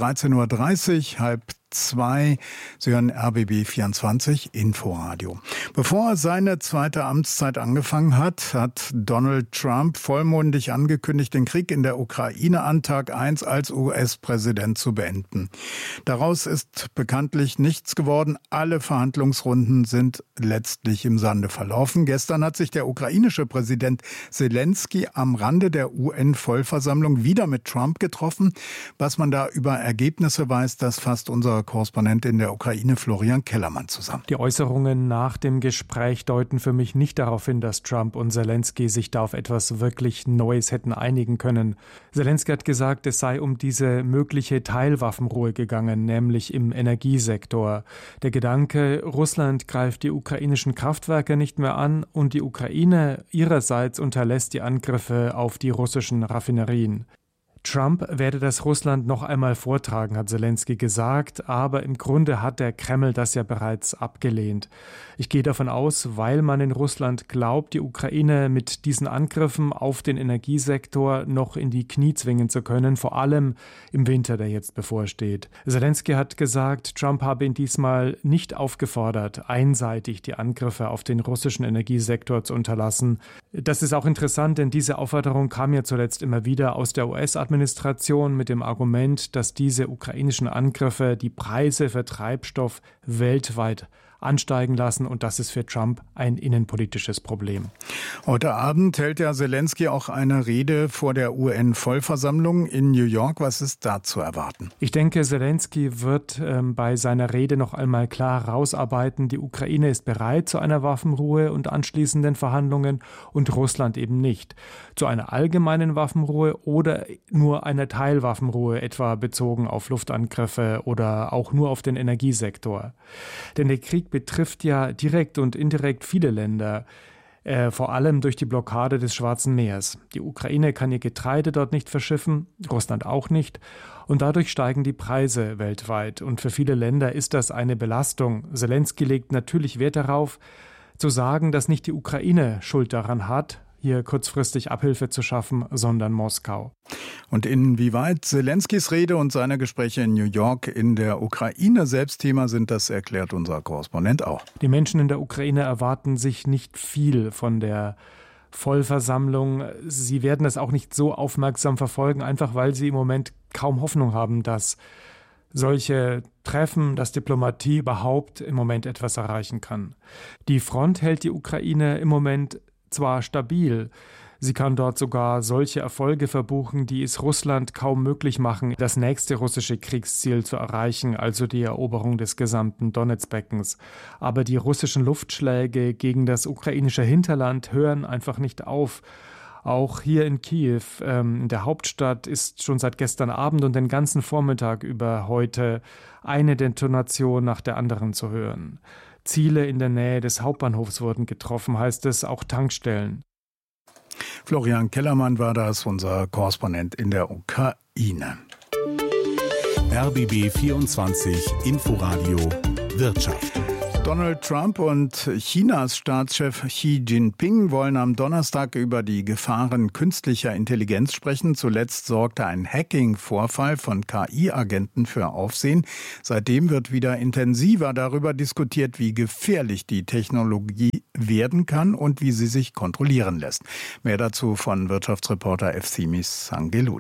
Speaker 6: 13.30 Uhr, 1:30. Sie hören RBB 24 Inforadio. Bevor er seine zweite Amtszeit angefangen hat, hat Donald Trump vollmundig angekündigt, den Krieg in der Ukraine an Tag 1 als US-Präsident zu beenden. Daraus ist bekanntlich nichts geworden. Alle Verhandlungsrunden sind letztlich im Sande verlaufen. Gestern hat sich der ukrainische Präsident Zelensky am Rande der UN-Vollversammlung wieder mit Trump getroffen. Was man da über Ergebnisse weiß, das fasst unser Korrespondent in der Ukraine Florian Kellermann zusammen.
Speaker 19: Die Äußerungen nach dem Gespräch deuten für mich nicht darauf hin, dass Trump und Zelensky sich da auf etwas wirklich Neues hätten einigen können. Zelensky hat gesagt, es sei um diese mögliche Teilwaffenruhe gegangen, nämlich im Energiesektor. Der Gedanke, Russland greift die ukrainischen Kraftwerke nicht mehr an und die Ukraine ihrerseits unterlässt die Angriffe auf die russischen Raffinerien. Trump werde das Russland noch einmal vortragen, hat Zelensky gesagt, aber im Grunde hat der Kreml das ja bereits abgelehnt. Ich gehe davon aus, weil man in Russland glaubt, die Ukraine mit diesen Angriffen auf den Energiesektor noch in die Knie zwingen zu können, vor allem im Winter, der jetzt bevorsteht. Zelensky hat gesagt, Trump habe ihn diesmal nicht aufgefordert, einseitig die Angriffe auf den russischen Energiesektor zu unterlassen. Das ist auch interessant, denn diese Aufforderung kam ja zuletzt immer wieder aus der US-Administration mit dem Argument, dass diese ukrainischen Angriffe die Preise für Treibstoff weltweit ansteigen lassen und das ist für Trump ein innenpolitisches Problem.
Speaker 6: Heute Abend hält ja Zelensky auch eine Rede vor der UN-Vollversammlung in New York. Was ist da zu erwarten?
Speaker 19: Ich denke, Zelensky wird bei seiner Rede noch einmal klar herausarbeiten, die Ukraine ist bereit zu einer Waffenruhe und anschließenden Verhandlungen und Russland eben nicht. Zu einer allgemeinen Waffenruhe oder nur einer Teilwaffenruhe, etwa bezogen auf Luftangriffe oder auch nur auf den Energiesektor. Denn der Krieg betrifft ja direkt und indirekt viele Länder, vor allem durch die Blockade des Schwarzen Meers. Die Ukraine kann ihr Getreide dort nicht verschiffen, Russland auch nicht. Und dadurch steigen die Preise weltweit. Und für viele Länder ist das eine Belastung. Zelensky legt natürlich Wert darauf, zu sagen, dass nicht die Ukraine Schuld daran hat, hier kurzfristig Abhilfe zu schaffen, sondern Moskau.
Speaker 6: Und inwieweit Zelenskys Rede und seine Gespräche in New York in der Ukraine selbst Thema sind, das erklärt unser Korrespondent auch.
Speaker 19: Die Menschen in der Ukraine erwarten sich nicht viel von der Vollversammlung. Sie werden es auch nicht so aufmerksam verfolgen, einfach weil sie im Moment kaum Hoffnung haben, dass solche Treffen, dass Diplomatie überhaupt im Moment etwas erreichen kann. Die Front hält die Ukraine im Moment zwar stabil, sie kann dort sogar solche Erfolge verbuchen, die es Russland kaum möglich machen, das nächste russische Kriegsziel zu erreichen, also die Eroberung des gesamten Donezbeckens. Aber die russischen Luftschläge gegen das ukrainische Hinterland hören einfach nicht auf. Auch hier in Kiew, in der Hauptstadt, ist schon seit gestern Abend und den ganzen Vormittag über heute eine Detonation nach der anderen zu hören. Ziele in der Nähe des Hauptbahnhofs wurden getroffen, heißt es, auch Tankstellen.
Speaker 6: Florian Kellermann war das, unser Korrespondent in der Ukraine.
Speaker 5: RBB 24 Inforadio Wirtschaft.
Speaker 6: Donald Trump und Chinas Staatschef Xi Jinping wollen am Donnerstag über die Gefahren künstlicher Intelligenz sprechen. Zuletzt sorgte ein Hacking-Vorfall von KI-Agenten für Aufsehen. Seitdem wird wieder intensiver darüber diskutiert, wie gefährlich die Technologie werden kann und wie sie sich kontrollieren lässt. Mehr dazu von Wirtschaftsreporter Efsimis Angeloudis.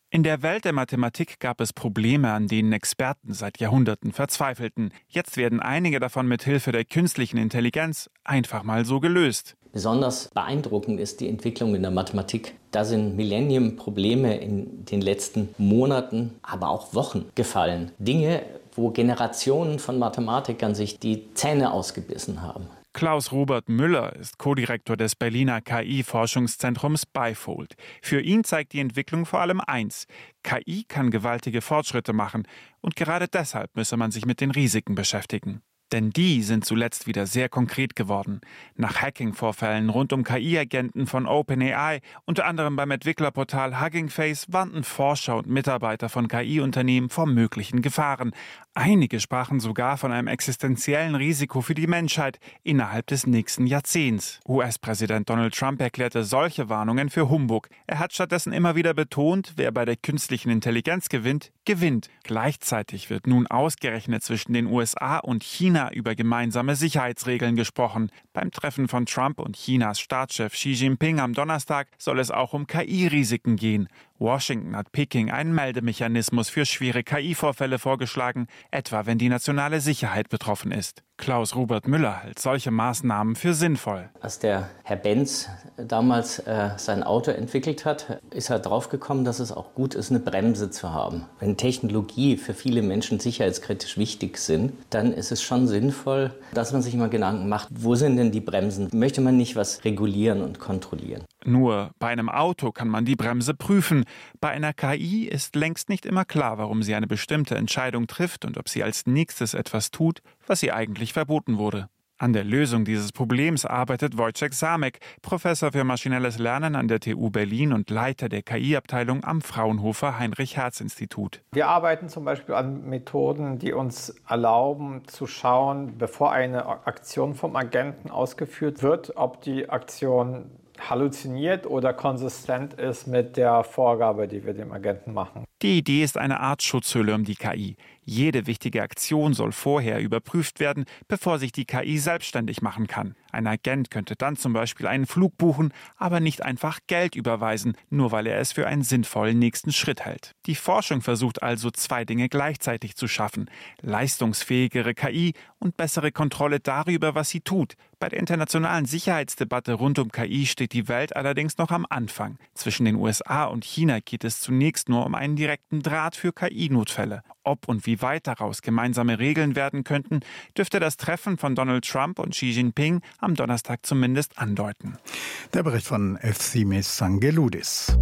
Speaker 20: In der Welt der Mathematik gab es Probleme, an denen Experten seit Jahrhunderten verzweifelten. Jetzt werden einige davon mit Hilfe der künstlichen Intelligenz einfach mal so gelöst.
Speaker 21: Besonders beeindruckend ist die Entwicklung in der Mathematik. Da sind Millennium-Probleme in den letzten Monaten, aber auch Wochen gefallen. Dinge, wo Generationen von Mathematikern sich die Zähne ausgebissen haben.
Speaker 20: Klaus-Robert Müller ist Co-Direktor des Berliner KI-Forschungszentrums Bifold. Für ihn zeigt die Entwicklung vor allem eins: KI kann gewaltige Fortschritte machen. Und gerade deshalb müsse man sich mit den Risiken beschäftigen. Denn die sind zuletzt wieder sehr konkret geworden. Nach Hacking-Vorfällen rund um KI-Agenten von OpenAI, unter anderem beim Entwicklerportal Hugging Face, warnten Forscher und Mitarbeiter von KI-Unternehmen vor möglichen Gefahren. Einige sprachen sogar von einem existenziellen Risiko für die Menschheit innerhalb des nächsten Jahrzehnts. US-Präsident Donald Trump erklärte solche Warnungen für Humbug. Er hat stattdessen immer wieder betont, wer bei der künstlichen Intelligenz gewinnt, gewinnt. Gleichzeitig wird nun ausgerechnet zwischen den USA und China über gemeinsame Sicherheitsregeln gesprochen. Beim Treffen von Trump und Chinas Staatschef Xi Jinping am Donnerstag soll es auch um KI-Risiken gehen. Washington hat Peking einen Meldemechanismus für schwere KI-Vorfälle vorgeschlagen, etwa wenn die nationale Sicherheit betroffen ist. Klaus-Robert Müller hält solche Maßnahmen für sinnvoll.
Speaker 21: Als der Herr Benz damals sein Auto entwickelt hat, ist er draufgekommen, dass es auch gut ist, eine Bremse zu haben. Wenn Technologie für viele Menschen sicherheitskritisch wichtig sind, dann ist es schon sinnvoll, dass man sich mal Gedanken macht, wo sind denn die Bremsen? Möchte man nicht was regulieren und kontrollieren?
Speaker 20: Nur bei einem Auto kann man die Bremse prüfen. Bei einer KI ist längst nicht immer klar, warum sie eine bestimmte Entscheidung trifft und ob sie als nächstes etwas tut, was ihr eigentlich verboten wurde. An der Lösung dieses Problems arbeitet Wojciech Samek, Professor für maschinelles Lernen an der TU Berlin und Leiter der KI-Abteilung am Fraunhofer Heinrich-Hertz-Institut.
Speaker 22: Wir arbeiten zum Beispiel an Methoden, die uns erlauben zu schauen, bevor eine Aktion vom Agenten ausgeführt wird, ob die Aktion halluziniert oder konsistent ist mit der Vorgabe, die wir dem Agenten machen.
Speaker 20: Die Idee ist eine Art Schutzhülle um die KI. Jede wichtige Aktion soll vorher überprüft werden, bevor sich die KI selbstständig machen kann. Ein Agent könnte dann zum Beispiel einen Flug buchen, aber nicht einfach Geld überweisen, nur weil er es für einen sinnvollen nächsten Schritt hält. Die Forschung versucht also, zwei Dinge gleichzeitig zu schaffen: leistungsfähigere KI und bessere Kontrolle darüber, was sie tut. Bei der internationalen Sicherheitsdebatte rund um KI steht die Welt allerdings noch am Anfang. Zwischen den USA und China geht es zunächst nur um einen direkten Draht für KI-Notfälle. Ob und wie weit daraus gemeinsame Regeln werden könnten, dürfte das Treffen von Donald Trump und Xi Jinping am Donnerstag zumindest andeuten.
Speaker 6: Der Bericht von Efsimis Sangeloudis.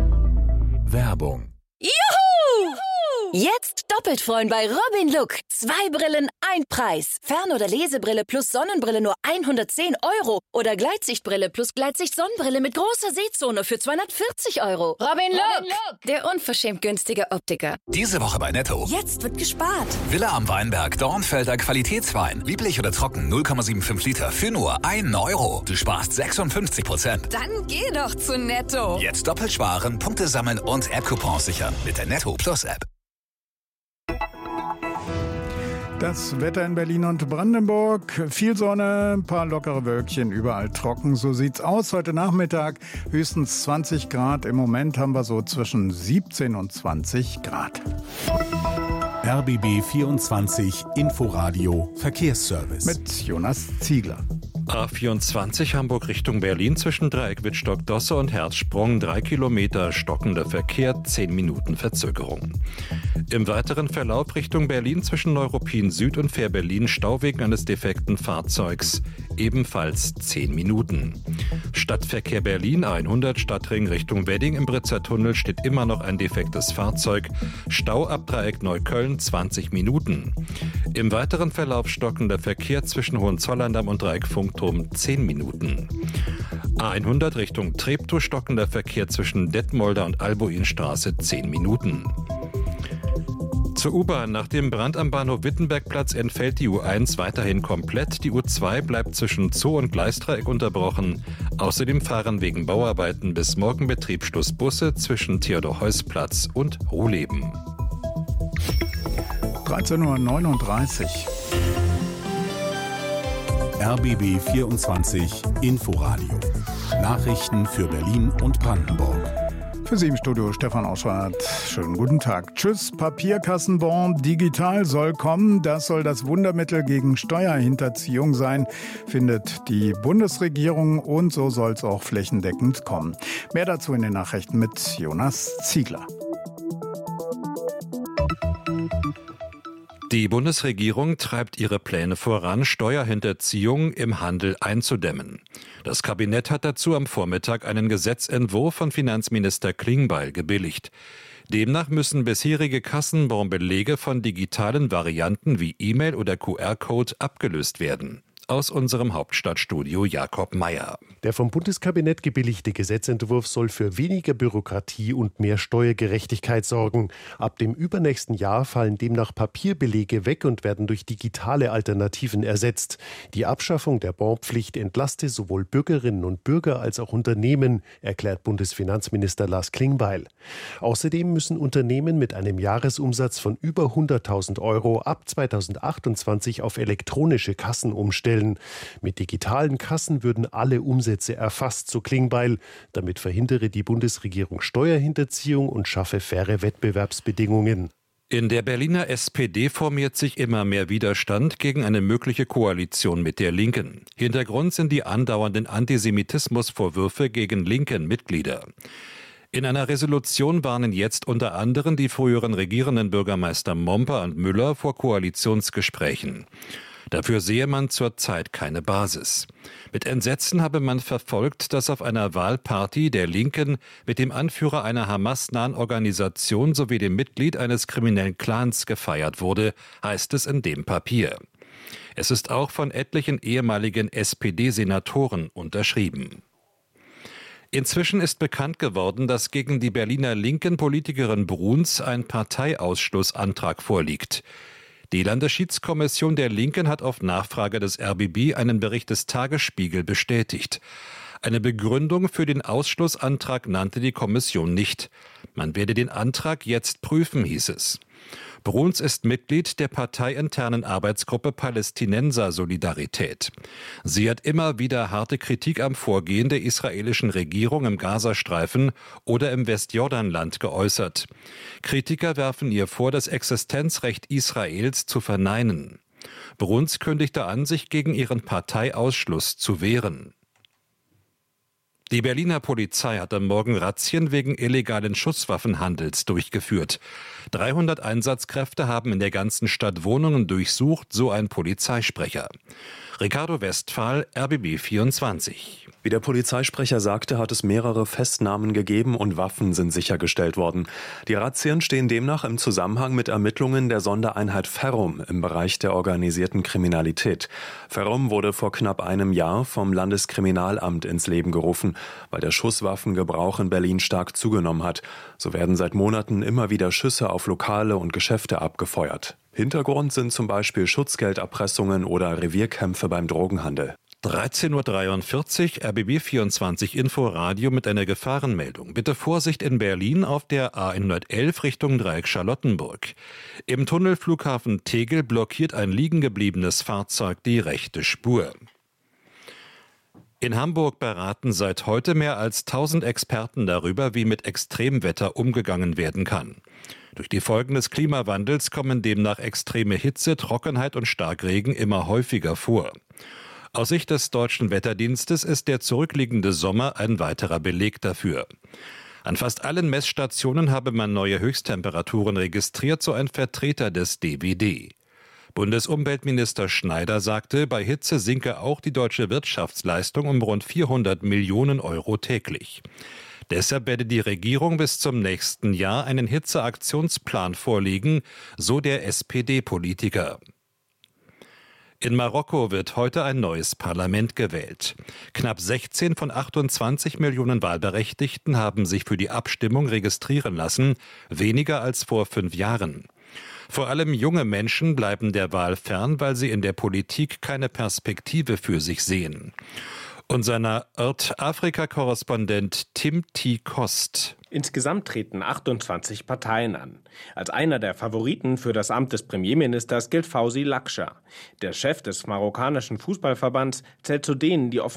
Speaker 5: Werbung.
Speaker 23: Juhu! Jetzt doppelt freuen bei Robin Look. 2 Brillen, 1 Preis. Fern- oder Lesebrille plus Sonnenbrille nur 110 €. Oder Gleitsichtbrille plus Gleitsicht-Sonnenbrille mit großer Sehzone für 240 €. Robin Look, der unverschämt günstige Optiker.
Speaker 24: Diese Woche bei Netto.
Speaker 23: Jetzt wird gespart.
Speaker 24: Villa am Weinberg, Dornfelder Qualitätswein. Lieblich oder trocken, 0,75 Liter für nur 1 €. Du sparst 56%.
Speaker 23: Dann geh doch zu Netto.
Speaker 24: Jetzt doppelt sparen, Punkte sammeln und App-Coupons sichern mit der Netto Plus App.
Speaker 6: Das Wetter in Berlin und Brandenburg. Viel Sonne, ein paar lockere Wölkchen, überall trocken. So sieht's aus. Heute Nachmittag höchstens 20 Grad. Im Moment haben wir so zwischen 17 und 20 Grad.
Speaker 5: RBB 24 Inforadio Verkehrsservice.
Speaker 6: Mit Jonas Ziegler.
Speaker 2: A24 Hamburg Richtung Berlin zwischen Dreieck Wittstock-Dosse und Herzsprung 3 Kilometer stockender Verkehr, 10 Minuten Verzögerung. Im weiteren Verlauf Richtung Berlin zwischen Neuruppin Süd und Fähr-Berlin Stau wegen eines defekten Fahrzeugs, ebenfalls 10 Minuten. Stadtverkehr Berlin 100 Stadtring Richtung Wedding im Britzer Tunnel steht immer noch ein defektes Fahrzeug, Stau ab Dreieck Neukölln 20 Minuten. Im weiteren Verlauf stockender Verkehr zwischen Hohenzollern-Damm und Dreieck Funkturm 10 Minuten. A100 Richtung Treptow stockender Verkehr zwischen Detmolder und Albuinstraße 10 Minuten. Zur U-Bahn. Nach dem Brand am Bahnhof Wittenbergplatz entfällt die U1 weiterhin komplett. Die U2 bleibt zwischen Zoo und Gleisdreieck unterbrochen. Außerdem fahren wegen Bauarbeiten bis morgen Betriebsschluss Busse zwischen Theodor-Heuss-Platz und Ruhleben.
Speaker 6: 13:39 Uhr.
Speaker 5: RBB 24 Inforadio. Nachrichten für Berlin und Brandenburg.
Speaker 6: Für Sie im Studio Stefan Auschwart. Schönen guten Tag. Tschüss, Papierkassenbon digital soll kommen. Das soll das Wundermittel gegen Steuerhinterziehung sein, findet die Bundesregierung, und so soll es auch flächendeckend kommen. Mehr dazu in den Nachrichten mit Jonas Ziegler.
Speaker 2: Die Bundesregierung treibt ihre Pläne voran, Steuerhinterziehung im Handel einzudämmen. Das Kabinett hat dazu am Vormittag einen Gesetzentwurf von Finanzminister Klingbeil gebilligt. Demnach müssen bisherige Kassenbonbelege von digitalen Varianten wie E-Mail oder QR-Code abgelöst werden. Aus unserem Hauptstadtstudio Jakob Meyer.
Speaker 3: Der vom Bundeskabinett gebilligte Gesetzentwurf soll für weniger Bürokratie und mehr Steuergerechtigkeit sorgen. Ab dem übernächsten Jahr fallen demnach Papierbelege weg und werden durch digitale Alternativen ersetzt. Die Abschaffung der Bonpflicht entlaste sowohl Bürgerinnen und Bürger als auch Unternehmen, erklärt Bundesfinanzminister Lars Klingbeil. Außerdem müssen Unternehmen mit einem Jahresumsatz von über 100.000 € ab 2028 auf elektronische Kassen umstellen. Mit digitalen Kassen würden alle Umsätze erfasst, so Klingbeil. Damit verhindere die Bundesregierung Steuerhinterziehung und schaffe faire Wettbewerbsbedingungen.
Speaker 2: In der Berliner SPD formiert sich immer mehr Widerstand gegen eine mögliche Koalition mit der Linken. Hintergrund sind die andauernden Antisemitismusvorwürfe gegen linken Mitglieder. In einer Resolution warnen jetzt unter anderem die früheren regierenden Bürgermeister Momper und Müller vor Koalitionsgesprächen. Dafür sehe man zurzeit keine Basis. Mit Entsetzen habe man verfolgt, dass auf einer Wahlparty der Linken mit dem Anführer einer Hamas-nahen Organisation sowie dem Mitglied eines kriminellen Clans gefeiert wurde, heißt es in dem Papier. Es ist auch von etlichen ehemaligen SPD-Senatoren unterschrieben. Inzwischen ist bekannt geworden, dass gegen die Berliner linken Politikerin Bruns ein Parteiausschlussantrag vorliegt. Die Landesschiedskommission der Linken hat auf Nachfrage des RBB einen Bericht des Tagesspiegel bestätigt. Eine Begründung für den Ausschlussantrag nannte die Kommission nicht. Man werde den Antrag jetzt prüfen, hieß es. Bruns ist Mitglied der parteiinternen Arbeitsgruppe Palästinenser Solidarität. Sie hat immer wieder harte Kritik am Vorgehen der israelischen Regierung im Gazastreifen oder im Westjordanland geäußert. Kritiker werfen ihr vor, das Existenzrecht Israels zu verneinen. Bruns kündigte an, sich gegen ihren Parteiausschluss zu wehren. Die Berliner Polizei hat am Morgen Razzien wegen illegalen Schusswaffenhandels durchgeführt. 300 Einsatzkräfte haben in der ganzen Stadt Wohnungen durchsucht, so ein Polizeisprecher. Ricardo Westphal, RBB 24.
Speaker 4: Wie der Polizeisprecher sagte, hat es mehrere Festnahmen gegeben und Waffen sind sichergestellt worden. Die Razzien stehen demnach im Zusammenhang mit Ermittlungen der Sondereinheit Ferrum im Bereich der organisierten Kriminalität. Ferrum wurde vor knapp einem Jahr vom Landeskriminalamt ins Leben gerufen, weil der Schusswaffengebrauch in Berlin stark zugenommen hat. So werden seit Monaten immer wieder Schüsse auf Lokale und Geschäfte abgefeuert. Hintergrund sind zum Beispiel Schutzgelderpressungen oder Revierkämpfe beim Drogenhandel.
Speaker 2: 13.43 Uhr, RBB 24 Inforadio mit einer Gefahrenmeldung. Bitte Vorsicht in Berlin auf der A111 Richtung Dreieck Charlottenburg. Im Tunnel Flughafen Tegel blockiert ein liegengebliebenes Fahrzeug die rechte Spur. In Hamburg beraten seit heute mehr als 1000 Experten darüber, wie mit Extremwetter umgegangen werden kann. Durch die Folgen des Klimawandels kommen demnach extreme Hitze, Trockenheit und Starkregen immer häufiger vor. Aus Sicht des Deutschen Wetterdienstes ist der zurückliegende Sommer ein weiterer Beleg dafür. An fast allen Messstationen habe man neue Höchsttemperaturen registriert, so ein Vertreter des DWD. Bundesumweltminister Schneider sagte, bei Hitze sinke auch die deutsche Wirtschaftsleistung um rund 400 Millionen € täglich. Deshalb werde die Regierung bis zum nächsten Jahr einen Hitzeaktionsplan vorlegen, so der SPD-Politiker. In Marokko wird heute ein neues Parlament gewählt. Knapp 16 von 28 Millionen Wahlberechtigten haben sich für die Abstimmung registrieren lassen, weniger als vor 5 Jahren. Vor allem junge Menschen bleiben der Wahl fern, weil sie in der Politik keine Perspektive für sich sehen. Unser Nordafrika-Korrespondent Tim T. Kost.
Speaker 7: Insgesamt treten 28 Parteien an. Als einer der Favoriten für das Amt des Premierministers gilt Fawzi Lakhdar. Der Chef des marokkanischen Fußballverbands zählt zu denen, die